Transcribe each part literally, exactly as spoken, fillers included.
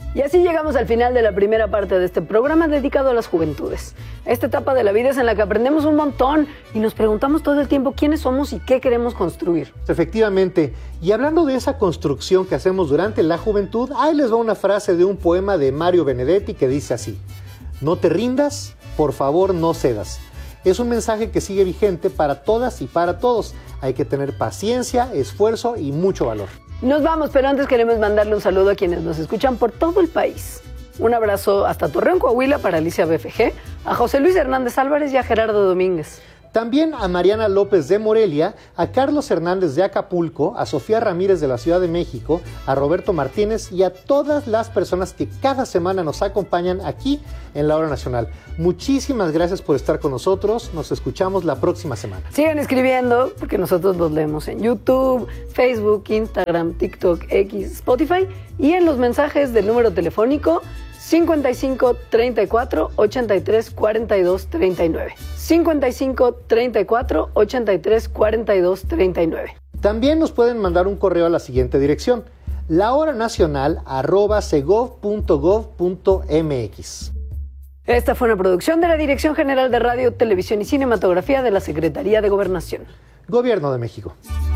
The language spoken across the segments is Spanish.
Y así llegamos al final de la primera parte de este programa dedicado a las juventudes. Esta etapa de la vida es en la que aprendemos un montón y nos preguntamos todo el tiempo quiénes somos y qué queremos construir. Efectivamente, y hablando de esa construcción que hacemos durante la juventud, ahí les va una frase de un poema de Mario Benedetti que dice así: no te rindas, por favor no cedas. Es un mensaje que sigue vigente para todas y para todos. Hay que tener paciencia, esfuerzo y mucho valor. Nos vamos, pero antes queremos mandarle un saludo a quienes nos escuchan por todo el país. Un abrazo hasta Torreón, Coahuila, para Alicia B F G, a José Luis Hernández Álvarez y a Gerardo Domínguez. También a Mariana López de Morelia, a Carlos Hernández de Acapulco, a Sofía Ramírez de la Ciudad de México, a Roberto Martínez y a todas las personas que cada semana nos acompañan aquí en La Hora Nacional. Muchísimas gracias por estar con nosotros. Nos escuchamos la próxima semana. Sigan escribiendo, porque nosotros los leemos en YouTube, Facebook, Instagram, TikTok, X, Spotify y en los mensajes del número telefónico cincuenta y cinco, treinta y cuatro, ochenta y tres, cuarenta y dos, treinta y nueve. cincuenta y cinco, treinta y cuatro, ochenta y tres, cuarenta y dos, treinta y nueve. También nos pueden mandar un correo a la siguiente dirección: lahoranacional arroba segov punto gov punto mx. Esta fue una producción de la Dirección General de Radio, Televisión y Cinematografía de la Secretaría de Gobernación. Gobierno de México.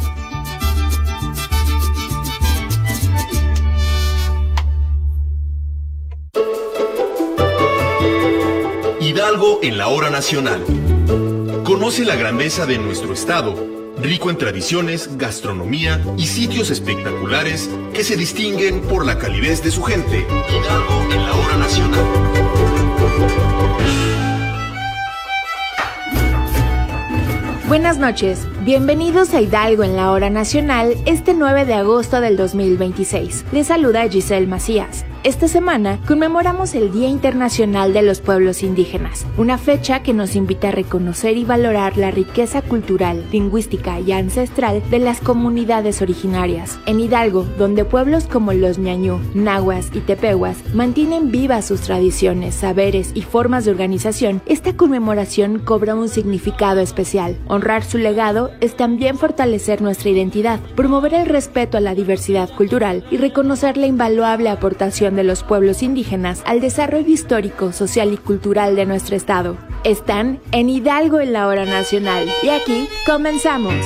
Hidalgo en la Hora Nacional. Conoce la grandeza de nuestro estado, rico en tradiciones, gastronomía y sitios espectaculares que se distinguen por la calidez de su gente. Hidalgo en la Hora Nacional. Buenas noches, bienvenidos a Hidalgo en la Hora Nacional este nueve de agosto del dos mil veintiséis. Les saluda Giselle Macías. Esta semana conmemoramos el Día Internacional de los Pueblos Indígenas, una fecha que nos invita a reconocer y valorar la riqueza cultural, lingüística y ancestral de las comunidades originarias. En Hidalgo, donde pueblos como los ñañú, nahuas y tepehuas mantienen vivas sus tradiciones, saberes y formas de organización, esta conmemoración cobra un significado especial. Honrar su legado es también fortalecer nuestra identidad, promover el respeto a la diversidad cultural y reconocer la invaluable aportación de los pueblos indígenas al desarrollo histórico, social y cultural de nuestro estado. Están en Hidalgo en la Hora Nacional. Y aquí comenzamos.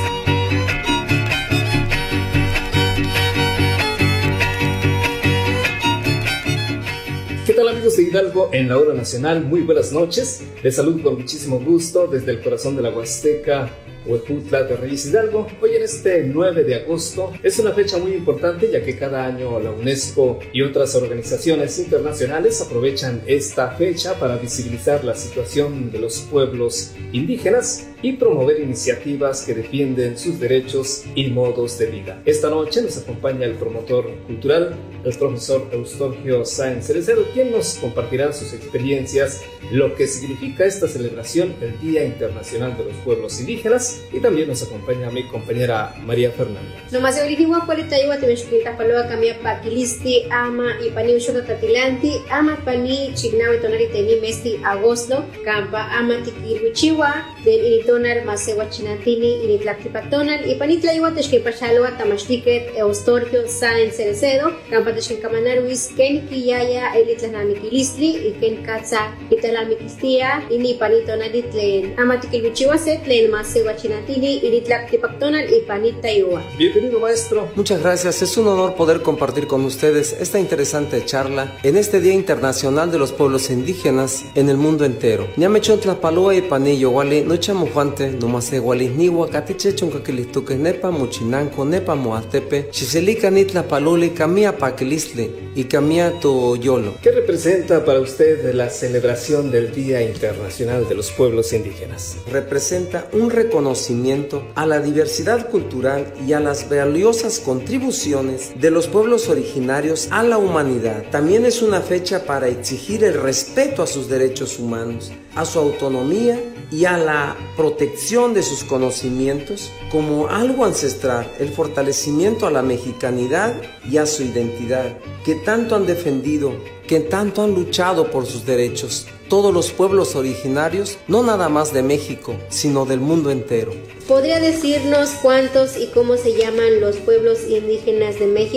¿Qué tal, amigos de Hidalgo en la Hora Nacional? Muy buenas noches. Les saludo con muchísimo gusto desde el corazón de la Huasteca, Huejutla de Reyes Hidalgo. Hoy en este nueve de agosto es una fecha muy importante, ya que cada año la UNESCO y otras organizaciones internacionales aprovechan esta fecha para visibilizar la situación de los pueblos indígenas y promover iniciativas que defienden sus derechos y modos de vida. Esta noche nos acompaña el promotor cultural, el profesor Eustorgio Sáenz Cerecero, quien nos compartirá sus experiencias, lo que significa esta celebración, el Día Internacional de los Pueblos Indígenas, y también nos acompaña mi compañera María Fernanda. Nomás ahorita cuarenta y timeshkita paloa camia pakilisti ama y pani ushoka tatilanti ama pani chignawi tonari teni mesti agosto campa ama tikirwichiwa del iritonar masewa chinantini initlactipactonal y pani tlaywa teshkipachalwa tamashtiket Eustorgio Sáenz Cerecero campa teshkikamanarwis ken kiyaya elitlanamikilistli y ken katsa italamikistia ini pani tonari tlen ama tikirwichiwa se tlen masewa chinantini initlactipactonal y pani taywa. Bienvenido, maestro. Muchas gracias, es un honor poder compartir con ustedes esta interesante charla en este Día Internacional de los Pueblos Indígenas en el mundo entero. Ñamechontla paloa y panillo wali no chamujuante no mase wali ni huacatiche chuncaquilistuque nepa muchinanco nepa moatepe xiselica nitla paluli camia paquilisle y camia tu yolo. ¿Qué representa para usted la celebración del Día Internacional de los Pueblos Indígenas? Representa un reconocimiento a la diversidad cultural y a las valiosas contribuciones de los pueblos originarios a la humanidad. También es una fecha para exigir el respeto a sus derechos humanos, a su autonomía y a la protección de sus conocimientos como algo ancestral, el fortalecimiento a la mexicanidad y a su identidad, que tanto han defendido, que tanto han luchado por sus derechos todos los pueblos originarios, no nada más de México, sino del mundo entero. ¿Podría decirnos cuántos y cómo se llaman los pueblos indígenas de México?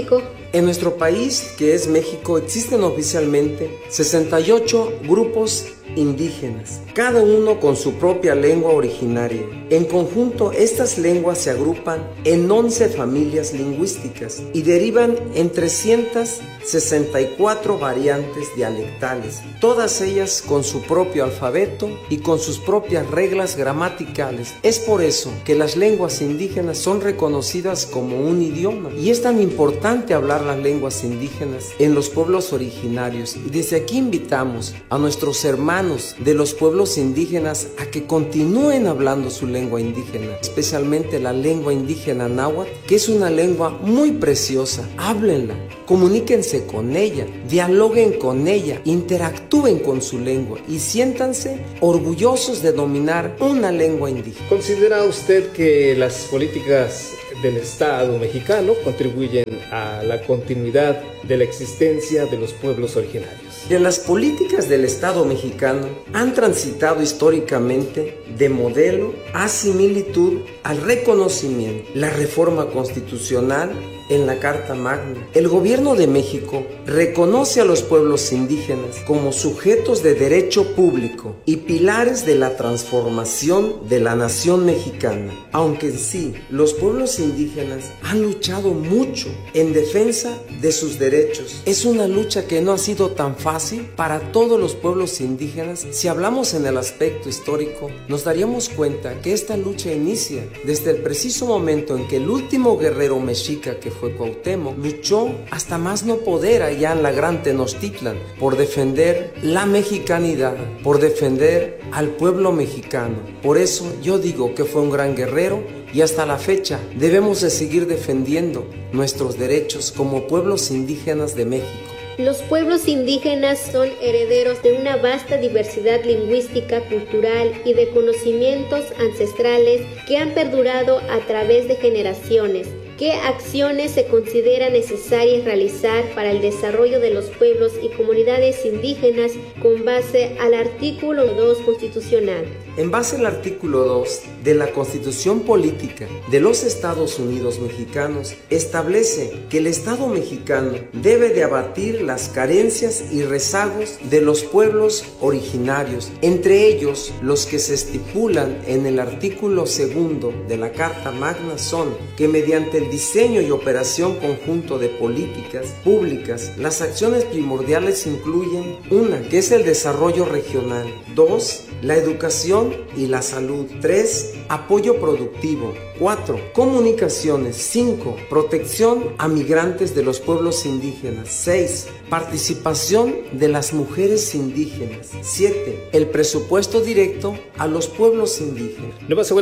En nuestro país, que es México, existen oficialmente sesenta y ocho grupos indígenas, cada uno con su propia lengua originaria. En conjunto, estas lenguas se agrupan en once familias lingüísticas y derivan en trescientas sesenta y cuatro variantes dialectales, todas ellas con su propio alfabeto y con sus propias reglas gramaticales. Es por eso que las lenguas indígenas son reconocidas como un idioma, y es tan importante hablar las lenguas indígenas en los pueblos originarios. Y desde aquí invitamos a nuestros hermanos de los pueblos indígenas a que continúen hablando su lengua indígena, especialmente la lengua indígena náhuatl, que es una lengua muy preciosa. Háblenla, comuníquense con ella, dialoguen con ella, interactúen con su lengua y siéntanse orgullosos de dominar una lengua indígena. ¿Considera usted que las políticas del Estado mexicano contribuyen a la continuidad de la existencia de los pueblos originarios? De las políticas del Estado mexicano han transitado históricamente de modelo a similitud al reconocimiento, la reforma constitucional en la Carta Magna. El gobierno de México reconoce a los pueblos indígenas como sujetos de derecho público y pilares de la transformación de la nación mexicana. Aunque en sí los pueblos indígenas han luchado mucho en defensa de sus derechos, es una lucha que no ha sido tan fácil para todos los pueblos indígenas. Si hablamos en el aspecto histórico, nos daríamos cuenta que esta lucha inicia desde el preciso momento en que el último guerrero mexica, que fue Cuauhtémoc, luchó hasta más no poder allá en la Gran Tenochtitlan por defender la mexicanidad, por defender al pueblo mexicano. Por eso yo digo que fue un gran guerrero, y hasta la fecha debemos de seguir defendiendo nuestros derechos como pueblos indígenas de México. Los pueblos indígenas son herederos de una vasta diversidad lingüística, cultural y de conocimientos ancestrales que han perdurado a través de generaciones. ¿Qué acciones se considera necesarias realizar para el desarrollo de los pueblos y comunidades indígenas con base al artículo dos constitucional? En base al artículo dos de la Constitución Política de los Estados Unidos Mexicanos, establece que el Estado mexicano debe de abatir las carencias y rezagos de los pueblos originarios, entre ellos los que se estipulan en el artículo segundo de la Carta Magna son que mediante el diseño y operación conjunto de políticas públicas, las acciones primordiales incluyen una, que es el desarrollo regional; dos, la educación y la salud; tres, apoyo productivo; cuatro, comunicaciones; cinco, protección a migrantes de los pueblos indígenas; seis, participación de las mujeres indígenas; siete, el presupuesto directo a los pueblos indígenas.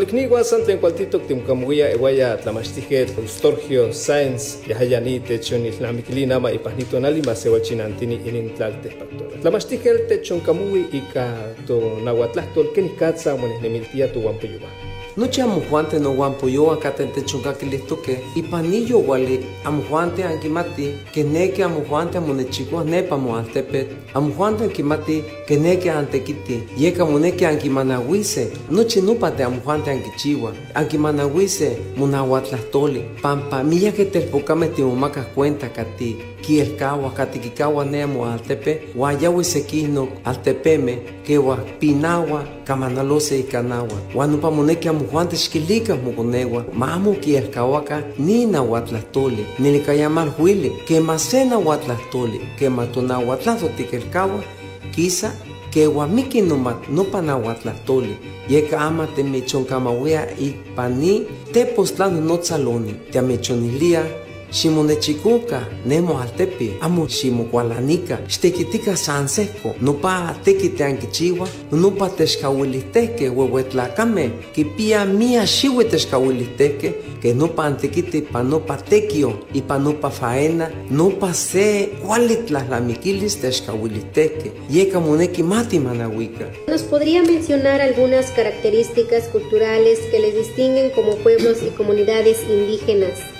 Storgio Science Yahayani Techon Islamicli Nama y Pagnito Nalima Sewachinantini Inintlalte Pactora. La Mastigel Techon Kamui y Kato Nahuatlactol Kenikatsa Monesnemiltia tu Wampuyuba. Noche amujuante no guampoyo acá tente chunga que listo que y panillo wale amujuante ankimati que neke amujuante amonechico nepa moaltepet amujuante ankimati que neke antequiti yeka moneke ankimanahuise noche nupate amujuante ankichiwa ankimanahuise munahuatlastole pampa milla que telpocame timomacas cuenta cati kielkawa katikikawa nemo altepe guayahuisequino altepeme que pinawa kamanalose y kanawa guanupa moneke amujuante xquilicas moconewa mamu kielkawaka ni nahuatlastole ni le cayamal huile que macena huatlastole que matonahuatlazo tikelkawa quizá que guamiki no no panahuatlastole yeka ama te mechonkamawea y pani te postlano no tzaloni te amechonilia Shimonechikuka nemo altepi amo shimokualanika xtekitika sanseko nopa tekite ankichiwa nopa texkawiliteke huehuetlakame kipia mia xiwe texkawiliteke que nopa antekite pa nopa tekio y pa nopa faena nopa se kualitlaslamikilis texkawiliteke yeka moneki mati manawika. ¿Nos podría mencionar algunas características culturales que les distinguen como pueblos y comunidades indígenas?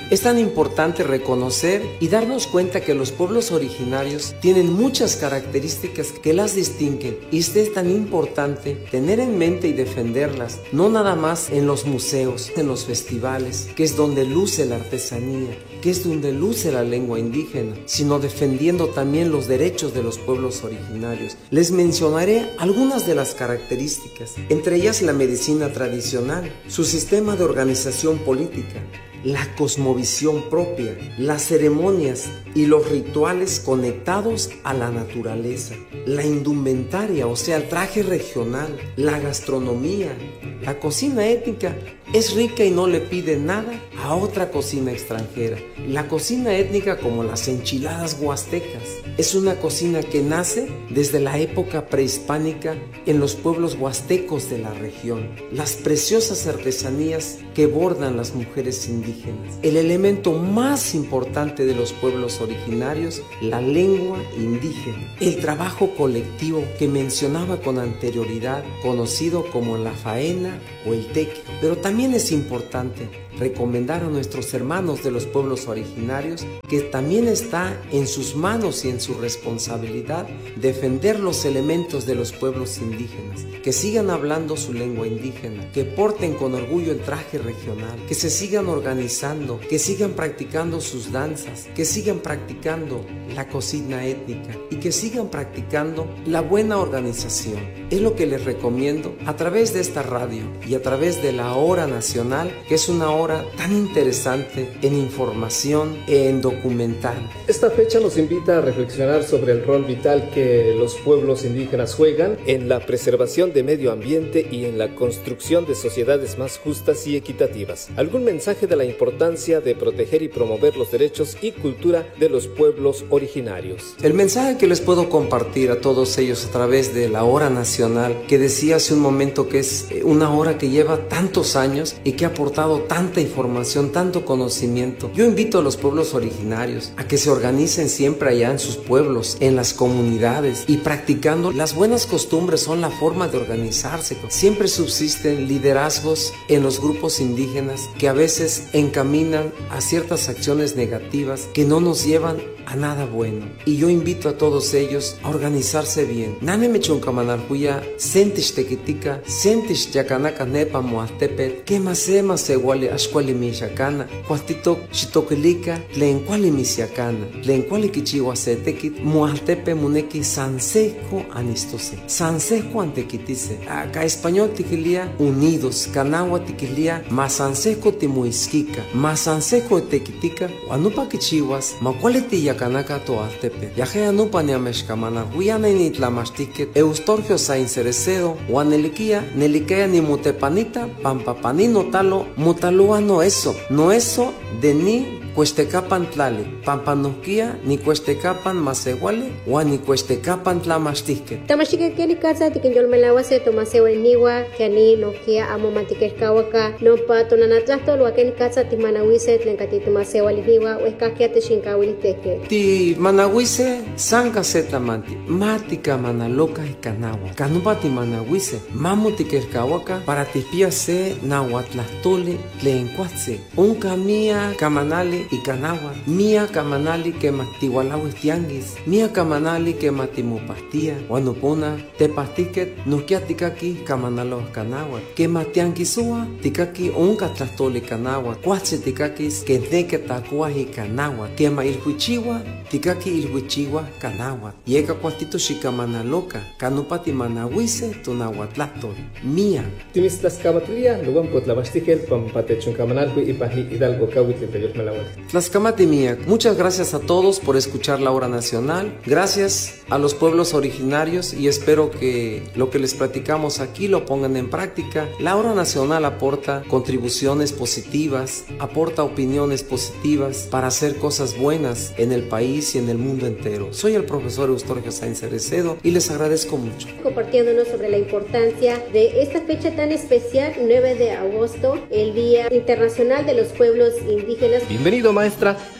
Es tan importante reconocer y darnos cuenta que los pueblos originarios tienen muchas características que las distinguen, y es tan importante tener en mente y defenderlas, no nada más en los museos, en los festivales, que es donde luce la artesanía, que es donde luce la lengua indígena, sino defendiendo también los derechos de los pueblos originarios. Les mencionaré algunas de las características, entre ellas la medicina tradicional, su sistema de organización política, la cosmovisión propia, las ceremonias y los rituales conectados a la naturaleza, la indumentaria, o sea, el traje regional, la gastronomía, la cocina étnica. Es rica y no le pide nada a otra cocina extranjera. La cocina étnica, como las enchiladas huastecas, es una cocina que nace desde la época prehispánica en los pueblos huastecos de la región. Las preciosas artesanías que bordan las mujeres indígenas. El elemento más importante de los pueblos originarios, la lengua indígena. El trabajo colectivo que mencionaba con anterioridad, conocido como la faena o el tequio. Pero también También es importante recomendar a nuestros hermanos de los pueblos originarios que también está en sus manos y en su responsabilidad defender los elementos de los pueblos indígenas, que sigan hablando su lengua indígena, que porten con orgullo el traje regional, que se sigan organizando, que sigan practicando sus danzas, que sigan practicando la cocina étnica y que sigan practicando la buena organización. Es lo que les recomiendo a través de esta radio y a través de la Hora Nacional, que es una hora tan interesante en información, en documental. Esta fecha nos invita a reflexionar sobre el rol vital que los pueblos indígenas juegan en la preservación de medio ambiente y en la construcción de sociedades más justas y equitativas. ¿Algún mensaje de la importancia de proteger y promover los derechos y cultura de los pueblos originarios? El mensaje que les puedo compartir a todos ellos a través de la Hora Nacional, que decía hace un momento que es una hora que lleva tantos años y que ha aportado tanta información, tanto conocimiento. Yo invito a los pueblos originarios a que se organicen siempre allá en sus pueblos, en las comunidades, y practicando las buenas costumbres son la forma de organizarse. Siempre subsisten liderazgos en los grupos indígenas que a veces encaminan a ciertas acciones negativas que no nos llevan a nada bueno, y yo invito a todos ellos a organizarse bien. Nane mechonkamanarhuya, sentish tequitica, sentish yakanaka nepa moastepet, kemasema seguale ashkuali mishakana, cuastito chitoquilica, tlencuali misiacana, tlencuali kichihuasetekit, moastepe muneki sansejo anistose, sansejo antequitice. Acá español tiquilia unidos, canagua tiquilia, masansejo timuisquica, masansejo tequitica, anupa kichihuas, macuale tiyac Kanaka to Altepe. Yaje anupa ni ameshkamana, huyana ni tlamashtiket, Eustorgio Sainz Cerecedo, Guaneliquia, Nelikea ni mutepanita, pampapanino talo, mutalua no eso, no eso de ni cuestecapan tlali, pampanuquia ni cuestecapan maseguale, o ni cuestecapan tlamashtiket. Tamashtiket que ni casa, tiquinyol melawase, tomasewa niwa, que ani no kia amo mantiquescawaka, no pa tonanatlasto, lo que ni casa timanawise, tlencati tomasewa liniwa, o escaquia te shinkawiliteke. Ti manawise sanka setamanti matika manaloka y kanagua kanupati manawise mamuti kerkawaka para tipia se nahuatlastole tlencuatse unka mia kamanali y kanagua mia kamanali que matiwalawi tianguis mia kamanali que matimupastia wanupuna te pastiket nukia tikaki kamanalo kanagua que matianquisua tikaki unka tlastole kanagua cuatse tikakis que neke tacuaji kanagua que ma ilhuichiwa tikaki ilhuichiwa kanagua yeka cuatito shikamanaloka kanupati manawise tunahuatlahtol mia Timistlascamatlia, lugan potlavastijel, pampatechuncamanalco y paji hidalgo cahuitl interior melawati. Tlaxcamati mia, muchas gracias a todos por escuchar la Hora Nacional, gracias a los pueblos originarios y espero que lo que les platicamos aquí lo pongan en práctica. La Hora Nacional aporta contribuciones positivas, aporta opiniones positivas para hacer cosas buenas en el país y en el mundo entero. Soy el profesor Eustorgio Sainz Cerecedo y les agradezco mucho. Compartiéndonos sobre la importancia de esta fecha tan especial, nueve de agosto, el Día Internacional de los Pueblos Indígenas. Bienvenido, maestra,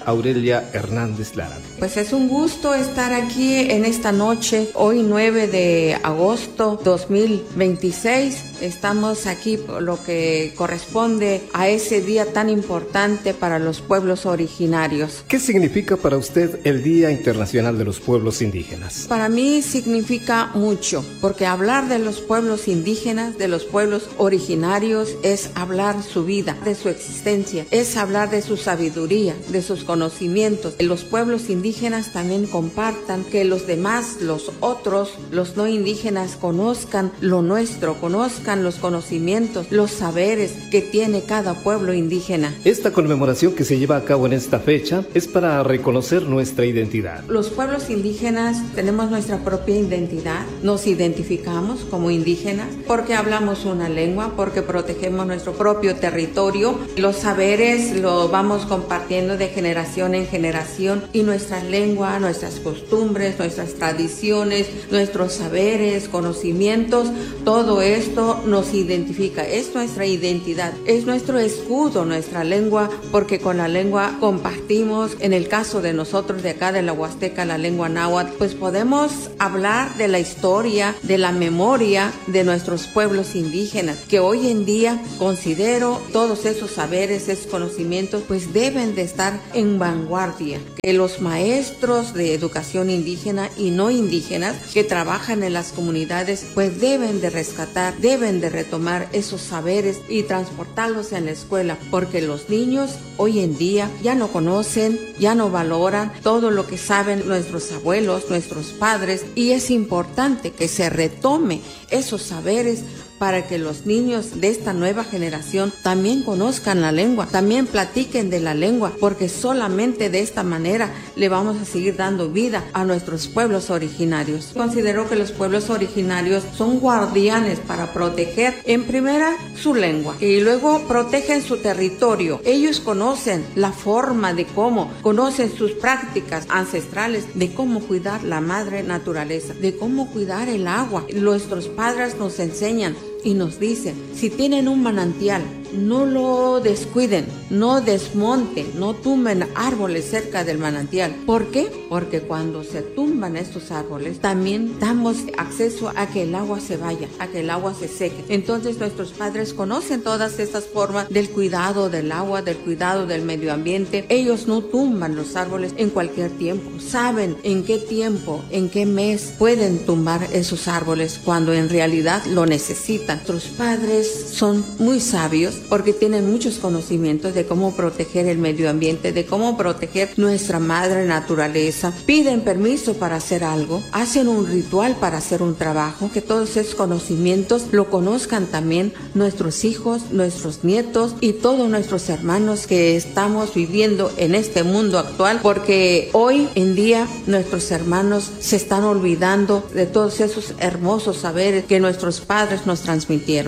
Aurelia Hernández Lara. Pues es un gusto estar aquí en esta noche, hoy nueve de agosto dos mil veintiséis. Estamos aquí por lo que corresponde a ese día tan importante para los pueblos originarios. ¿Qué significa para usted el Día Internacional de los Pueblos Indígenas? Para mí significa mucho, porque hablar de los pueblos indígenas, de los pueblos originarios, es hablar su vida, de su existencia, es hablar de su sabiduría, de sus conocimientos. Los pueblos indígenas también compartan, que los demás, los otros, los no indígenas conozcan lo nuestro, conozcan los conocimientos, los saberes que tiene cada pueblo indígena. Esta conmemoración que se lleva a cabo en esta fecha es para reconocer nuestra identidad. Los pueblos indígenas tenemos nuestra propia identidad, nos identificamos como indígenas porque hablamos una lengua, porque protegemos nuestro propio territorio. Los saberes los vamos compartiendo de generación en generación y nuestra lengua, nuestras costumbres, nuestras tradiciones, nuestros saberes, conocimientos, todo esto nos identifica, es nuestra identidad, es nuestro escudo, nuestra lengua, porque con la lengua compartimos, en el caso de nosotros de acá de la Huasteca, la lengua náhuatl, pues podemos hablar de la historia, de la memoria de nuestros pueblos indígenas, que hoy en día considero todos esos saberes, esos conocimientos, pues deben de estar en vanguardia, que los maestros de educación indígena y no indígenas que trabajan en las comunidades, pues deben de rescatar, deben de retomar esos saberes y transportarlos en la escuela, porque los niños hoy en día ya no conocen, ya no valoran todo lo que saben nuestros abuelos, nuestros padres, y es importante que se retome esos saberes para que los niños de esta nueva generación también conozcan la lengua, también platiquen de la lengua, porque solamente de esta manera le vamos a seguir dando vida a nuestros pueblos originarios. Considero que los pueblos originarios son guardianes para proteger en primera su lengua y luego protegen su territorio. Ellos conocen la forma de cómo, conocen sus prácticas ancestrales de cómo cuidar la madre naturaleza, de cómo cuidar el agua. Nuestros padres nos enseñan y nos dicen, si tienen un manantial, no lo descuiden, no desmonten, no tumben árboles cerca del manantial. ¿Por qué? Porque cuando se tumban estos árboles, también damos acceso a que el agua se vaya, a que el agua se seque. Entonces nuestros padres conocen todas estas formas del cuidado del agua, del cuidado del medio ambiente. Ellos no tumban los árboles en cualquier tiempo. Saben en qué tiempo, en qué mes pueden tumbar esos árboles cuando en realidad lo necesitan. Nuestros padres son muy sabios porque tienen muchos conocimientos de cómo proteger el medio ambiente, de cómo proteger nuestra madre naturaleza. Piden permiso para hacer algo, hacen un ritual para hacer un trabajo, que todos esos conocimientos lo conozcan también nuestros hijos, nuestros nietos y todos nuestros hermanos que estamos viviendo en este mundo actual, porque hoy en día nuestros hermanos se están olvidando de todos esos hermosos saberes que nuestros padres nos transmitieron.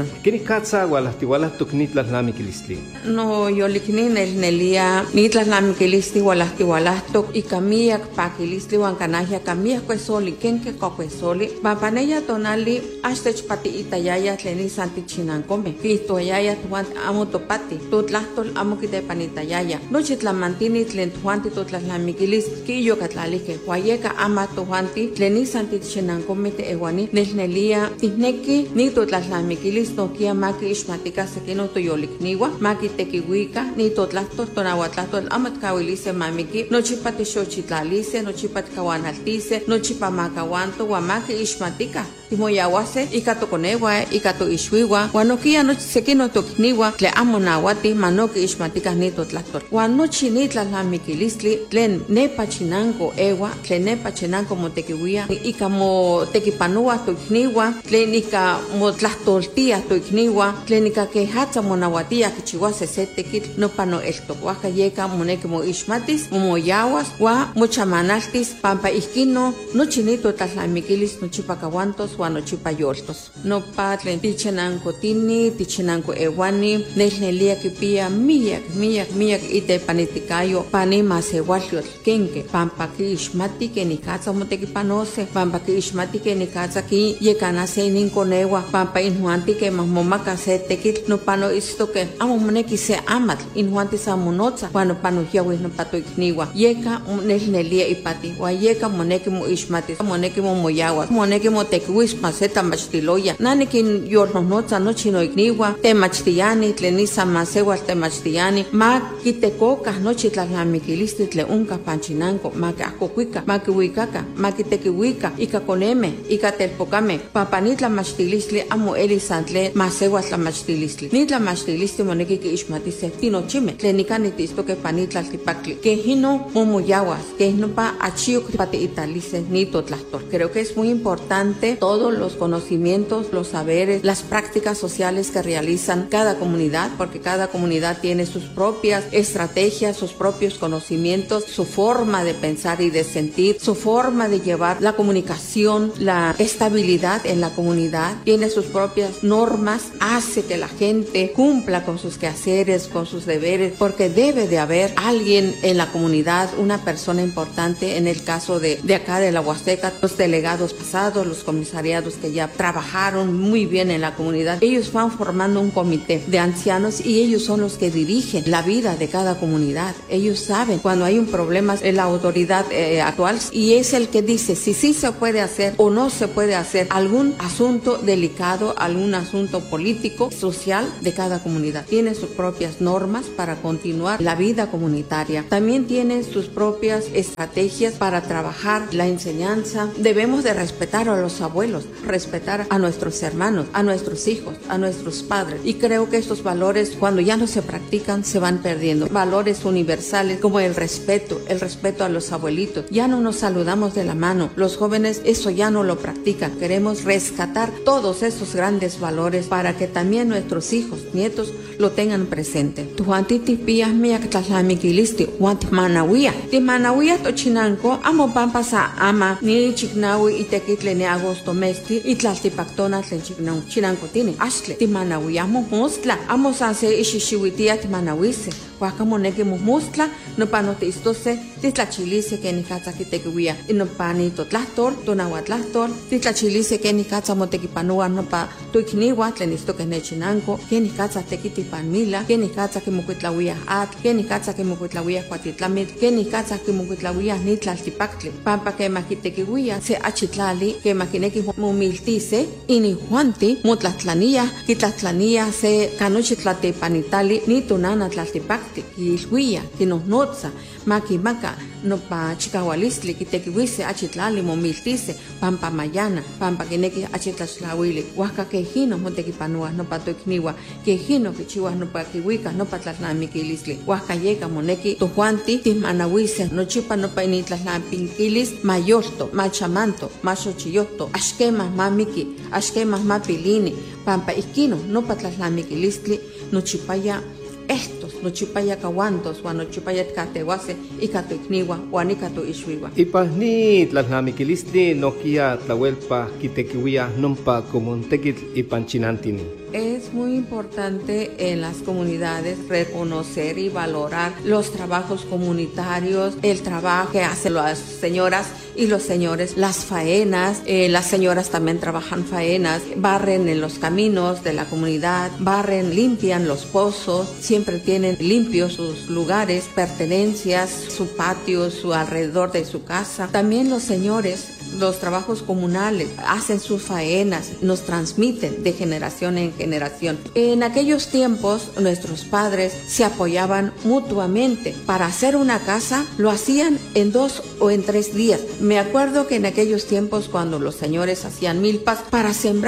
No, yo liknin el nelia nitlas namiquilistli hualahtihualahtoc y camillac paquilistli huancanajia camillac cuesoli kenque cocuesoli papaneya tonali astech pati itayaya tleni santi chinancome quitoyaya tuan amo topati tutlahtol amo quitepanitayaya nochi tlamantini tlen tuanti tutlaslamiquilis quillo catlaliche huayeca ama tuanti tleni santi chinancome te ewani nelnelia tihneki ni tutlaslamiquilis noquia maki ishmatica sequino toyolicniwa maki tequihuica ni totlahto tonahuatlahto amat kawilice mamiki nochipa tixochitlalice nochipa tkahuanaltice nochipa makahuanto huamaki ishmatica timoyawase ika toconewa ika toixhuiwa huanoquia nochi sequino tokniwa tle amo nahuati manoki ishmatica ni totlahto huanochi ni tlalamiquilistli tlen nepa chinanco ewa tlen nepa chinanco motequihuia ika mo tequipanua toikniwa tlen ika motlahtoltia toikniwa tlen ika quehatza monahuatia kichihuase se tequitl no pano eltocuaca yeca moneki mo ixmatis momoyahuas hua mochamanaltis pampa ihquino nochinito tlalamiquilis nochipacahuantos huano chipayoltos. No patlen tichenanco tini, tichenanco ewani, nechnelia kipia miyak, miyak, miyak ite panitikayo, pani masewaliot, kenke, pampa ki ishmati que ni casa moteki panose, pampa ki ishmati que ni casa ki yekana se ninkonewa, pampa inhuanti que mamomaka se tekit no pano isto que amo moneki se amat, inhuanti sa monotza, cuando pano hiawi no pato ikniwa, yeka nechnelia ipati, wa yeka moneki mo ishmati, moneki mo moyawa, moneki mo tekwis maseta machtiloya, nani kin yorno notza no chino ikniwa, te machtiani, tlenisa masewa te machtiani, ma kitekoka no chitlalamikilisти tle unka panchinanko, ma que akokuika, ma que huicaca, ma que tequihuica, ika koneme, ika telpocame, papanitla machtilistli amo eli santle, masewa tla machtilistli, nitla machtilistli moneki ki ishmatise, tino chime, tlenikani isto que panitla tipakli, que hino momoyawas, que hino pa achio pate italice, nito tlastor. Creo que es muy importante todos los conocimientos, los saberes, las prácticas sociales que realizan cada comunidad, porque cada comunidad tiene sus propias estrategias, sus propios conocimientos, su forma de pensar y de sentir, su forma de llevar la comunicación, la estabilidad en la comunidad, tiene sus propias normas, hace que la gente cumpla con sus quehaceres, con sus deberes, porque debe de haber alguien en la comunidad, una persona importante, en el caso de, de acá de la Huasteca, los delegados pasados, los comisariados que ya trabajaron muy bien en la comunidad, ellos van formando un comité de ancianos y ellos son los que dirigen la vida de cada comunidad. Ellos saben cuando hay un problema en la autoridad eh, actual y es el que dice si sí se puede hacer o no se puede hacer algún asunto delicado, algún asunto político, social de cada comunidad. Tiene sus propias normas para continuar la vida comunitaria. También tiene sus propias estrategias para trabajar la enseñanza. Debemos de respetar a los abuelos, respetar a nuestros hermanos, a nuestros hijos, a nuestros padres. Y creo que estos valores, cuando ya no se practican, se van perdiendo. Valores universales como el respeto, el respeto a los abuelitos. Ya no nos saludamos de la mano. Los jóvenes eso ya no lo practican. Queremos rescatar todos esos grandes valores para que también nuestros hijos, nietos, lo tengan presente. Tuantiti pías mía que tlaslamikilisti, want manawia. Ti manawia tochinanco, amo pampasa ama, ni chignawi y tequitle ni agosto mesti, y tlaltipactona tlen chignawi. Chinanco tiene, ashle, ti manawia mo mostla, amo sanse ishishiwitia ti manawise. Guacamoneke mo mostla, no panote istose, titlachilice que ni katsa kitekiwia, y no panito tlastor, tonahuatlastor, titlachilice que ni katsa motekipanua, no pa tuikniwa, tlen isto que nechinanco, que ni katsa tekitipanmila, que ni katsa que mokuitlawia at, que ni katsa que mokuitlawia cuatitlamit, que ni katsa que mokuitlawia nitlaltipactle, pampa que makitekiwia se achitlali, que makineki mumiltice, y ni juanti, mutlatlanía, kitlatlanía se canuchitlatepanitali, ni tunana tlaltipactle, y ilhuia, que nos notza, maki maka, no pa chikawalistli, kitekiwise achitlali momiltice, pampa mayana, pampa kineki achitlaxlawili, huasca que hino montekipanua, no pa toikniwa, que hino que chihuas no pa kiwika, no pa tlatlamikilistli, huasca yeka moneki, tojuanti, tismanawise, no chipa no pa initlatlampikilis, mayorto, machamanto, machochiyocto, ashkemas mamiki, ashkemas mapilini, pampa ikino, no pa tlatlamikilistli, no chipaya estos, no chipaya kawantos, o no chipaya tkatewase, y katoikniwa, o ni kato ishwiwa. Ipa ni tlatlamikilistli no kia tlahuelpa kitekiwia nompa comuntekit ipanchinantini. Es muy importante en las comunidades reconocer y valorar los trabajos comunitarios, el trabajo que hacen las señoras y los señores, las faenas, eh, las señoras también trabajan faenas, barren en los caminos de la comunidad, barren, limpian los pozos, siempre tienen limpios sus lugares, pertenencias, su patio, su alrededor de su casa. También los señores, los trabajos comunales, hacen sus faenas, nos transmiten de generación en generación. En aquellos tiempos, nuestros padres se apoyaban mutuamente. Para hacer una casa, lo hacían en dos o en tres días. Me acuerdo que en aquellos tiempos, cuando los señores hacían milpas, para sembrar,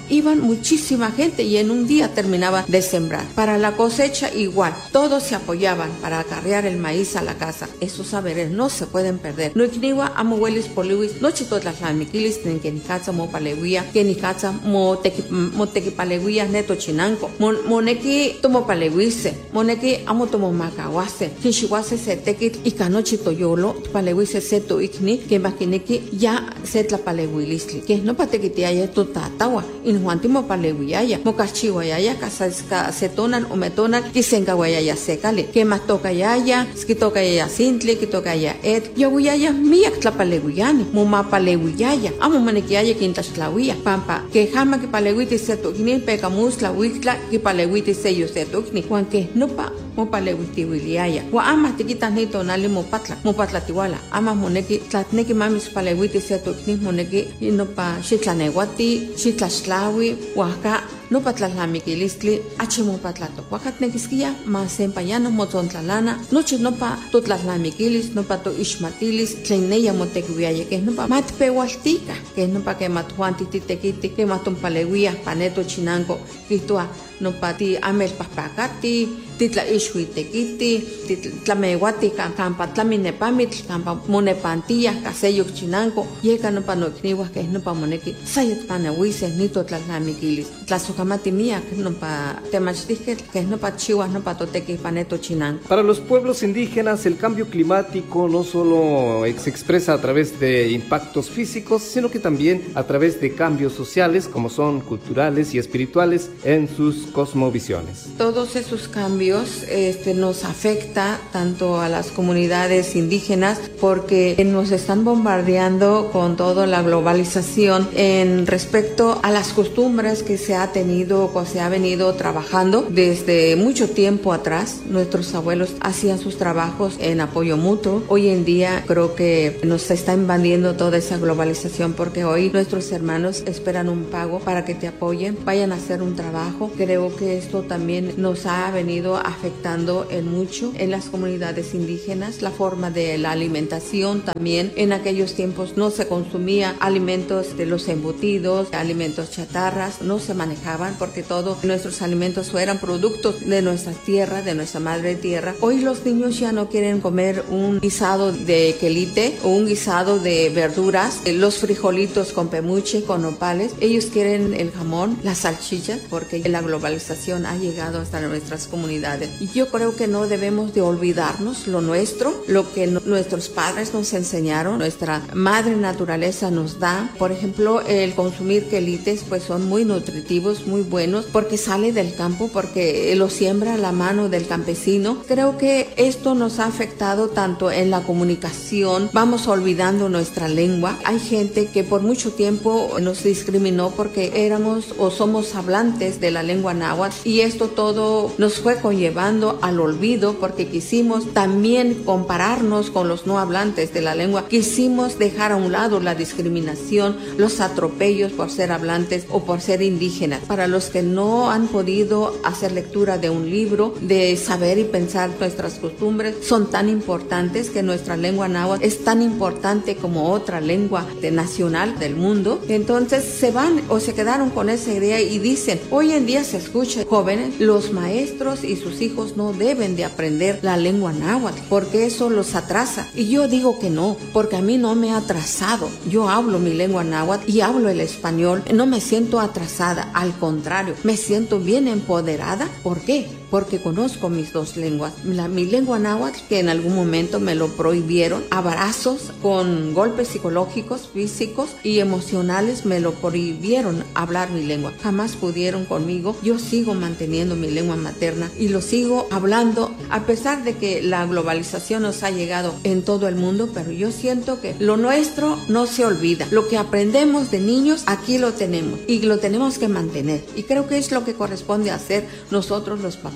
iban muchísima gente y en un día terminaban de sembrar. Para la cosecha igual, todos se apoyaban para acarrear el maíz a la casa. Esos saberes no se pueden perder. No ikniwa amuelis poliwis, no chitotlas la miquilis, ni que ni casa mo palewia, que ni casa mo tequi mo tequi palewia neto chinanco, moneki tomo palewise, moneki amo tomo macawase, que shiwase se tequi y canochi toyolo, palewise seto ikni, que maquineki ya set la palewilisli, que no patequitiaya tu tatawa, in juantimo palewiyaya, mocachiwayaya, casasca setonan o metonan, que sengaguayaya secale, que matoca yaya, skitoca yaya sintli, que toca ya et, yawuyaya miak tlapalewiyani, muma palewiyaya, amo manequiaya quintastlawia, pampa, que jama que palewiti seto ikni, pecamus la wictla, que palewiti seyo seto ikni, juan que no pa, mo palewiti wiliaya, wa ama tiquitas nito nali mo patla, mo patla tiwala, ama moneki, tlatneki mamis palewiti seto ikni, moneki, no pa xitlanewati, xitlaxtlawi, waka, no patlalamiquilistli, achimo patlato, wakatnekiskia, mas empayano motontlalana, noche no pa totlalamiquilis, no pa to ishmatilis, tleneya motequiaya, que no pa matpewaltica, que no pa que matuantititequiti, que matompalewia, paneto chinanco, quitua, no pa ti amel paspacati, titla ishhuitequiti, titlamewati, campa tlaminepamit, campa monepantilla, caseyo chinanco, yeka no pa no ikniwa, que no pa moneki, sayet panahuises, nito tlalamiquilis, tlasokamati mía, que no pa temachtisque, que no pa chihuas, no pa totequi, paneto chinanco. Para los pueblos indígenas, el cambio climático no solo se expresa a través de impactos físicos, sino que también a través de cambios sociales, como son culturales y espirituales, en sus cosmovisiones. Todos esos cambios este, nos afecta tanto a las comunidades indígenas porque nos están bombardeando con toda la globalización en respecto a las costumbres que se ha tenido o se ha venido trabajando desde mucho tiempo atrás. Nuestros abuelos hacían sus trabajos en apoyo mutuo. Hoy en día creo que nos está invadiendo toda esa globalización porque hoy nuestros hermanos esperan un pago para que te apoyen, vayan a hacer un trabajo. Creo que esto también nos ha venido afectando en mucho en las comunidades indígenas, la forma de la alimentación también. En aquellos tiempos no se consumía alimentos de los embutidos, alimentos chatarras, no se manejaban porque todos nuestros alimentos eran productos de nuestra tierra, de nuestra madre tierra. Hoy los niños ya no quieren comer un guisado de quelite o un guisado de verduras, los frijolitos con pemuche, con nopales. Ellos quieren el jamón, la salchicha, porque la globalización ha llegado hasta nuestras comunidades. Y yo creo que no debemos de olvidarnos lo nuestro, lo que no, nuestros padres nos enseñaron, nuestra madre naturaleza nos da. Por ejemplo, el consumir quelites pues son muy nutritivos, muy buenos, porque sale del campo, porque lo siembra a la mano del campesino. Creo que esto nos ha afectado tanto en la comunicación, vamos olvidando nuestra lengua. Hay gente que por mucho tiempo nos discriminó porque éramos o somos hablantes de la lengua náhuatl y esto todo nos fue conllevando al olvido porque quisimos también compararnos con los no hablantes de la lengua. Quisimos dejar a un lado la discriminación, los atropellos por ser hablantes o por ser indígenas. Para los que no han podido hacer lectura de un libro, de saber y pensar nuestras costumbres, son tan importantes que nuestra lengua náhuatl es tan importante como otra lengua de nacional del mundo. Entonces se van o se quedaron con esa idea y dicen, hoy en día se escucha, jóvenes, los maestros y sus hijos no deben de aprender la lengua náhuatl porque eso los atrasa. Y yo digo que no, porque a mí no me ha atrasado. Yo hablo mi lengua náhuatl y hablo el español. No me siento atrasada, al contrario, me siento bien empoderada. ¿Por qué? Porque conozco mis dos lenguas. La, mi lengua náhuatl, que en algún momento me lo prohibieron, abrazos con golpes psicológicos, físicos y emocionales, me lo prohibieron hablar mi lengua. Jamás pudieron conmigo. Yo sigo manteniendo mi lengua materna y lo sigo hablando a pesar de que la globalización nos ha llegado en todo el mundo, pero yo siento que lo nuestro no se olvida. Lo que aprendemos de niños, aquí lo tenemos y lo tenemos que mantener. Y creo que es lo que corresponde hacer nosotros los papás.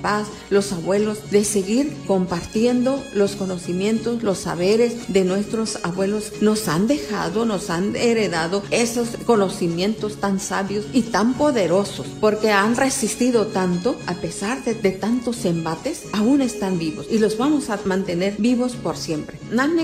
papás, los abuelos, de seguir compartiendo los conocimientos, los saberes de nuestros abuelos. Nos han dejado, nos han heredado esos conocimientos tan sabios y tan poderosos, porque han resistido tanto, a pesar de, de tantos embates, aún están vivos y los vamos a mantener vivos por siempre.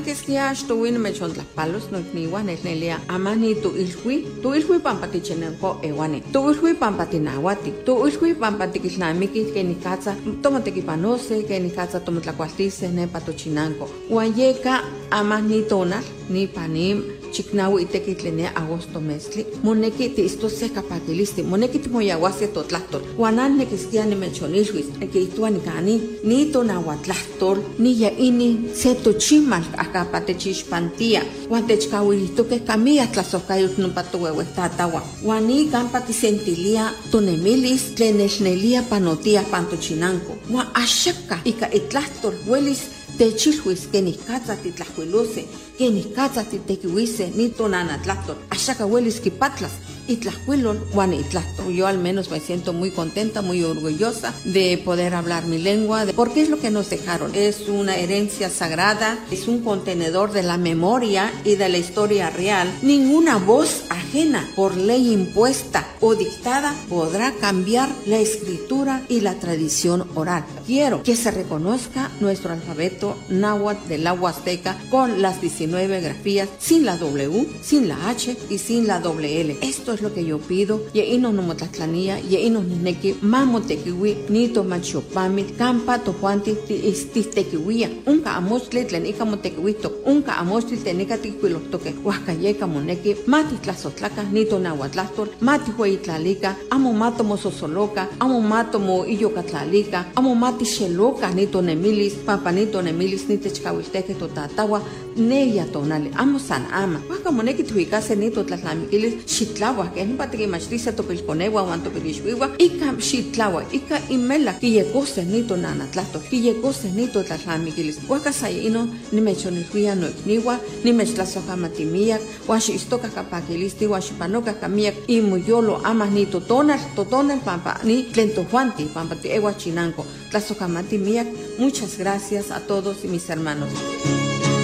Amani tu ilhui, tu ilhui pampati chenenko ewane, tu ilhui pampati nawati, tu ilhui pampati kislamiki que ni katsa, tomate kipanose, que ni katsa tomatlacualtice, ne patochinanko. Wayeka amani tonal, ni panim, chiknawi tekitlene agosto mesli, moneki ti isto seca pakilisti, moneki ti moyaguasi totlactol, wanan nekiskia ni menchonilhuis, que ituan gani, ni tonahuatlactol, ni ya ini seto chimal acapate chispantía, guantechkawilito que camilla tlasocayos no patuhuehuestatawa, wani campa kisentilia tonemilis, tlenechnelia panotia pantochinanco, wa ashaka, ika itlactol, huelis, techilhuis que ni katza titlajuelose, que ni katza titequihuise, ni tonanatlactor, ashaka huelis kipatlas, itlajuelol, guan itlactor. Yo al menos me siento muy contenta, muy orgullosa de poder hablar mi lengua, de, porque es lo que nos dejaron. Es una herencia sagrada, es un contenedor de la memoria y de la historia real. Ninguna voz ajena, por ley impuesta o dictada, podrá cambiar la escritura y la tradición oral. Quiero que se reconozca nuestro alfabeto náhuatl de la Huasteca con las diecinueve grafías, sin la W, sin la H y sin la doble L. Esto es lo que yo pido. Yeino no motlatlanía, yeino nineki, mamo tequiwi, nito machopamit, campa tojuanti tistequiwia, unca amostli tlenica motequiwito, unca amostli tenica tiquilotoque, huascayeca moneki, mati tlazotlaca, nito nahuatlastor, mati hueitlalica, amo mato mososoloca, amo mato mo iyocatlalica, amo mati xeloca, nito nemilis, papanito nemilis, nitechcahuilteque totatawa, neya tonale, amo san ama, huasca moneki tuicase nito tlatlamiquilis, xitlawa, que es un patrique machriza topilconewa, guantopilishwiwa, ika xitlawa, ika imela, quillecose nito nanatlato, quillecose nito tlatlamiquilis, huasca sayino, ni mechonilhuia no ikniwa, ni mechlasocamatimiac, huaxi istoca capaquilisti, huaxi panoca camiac, y muyolo amas ni totonal, totonal pampa, ni tlentojuanti, pampa ti ewa chinanco, tlasocamatimiac. Muchas gracias a todos y mis hermanos.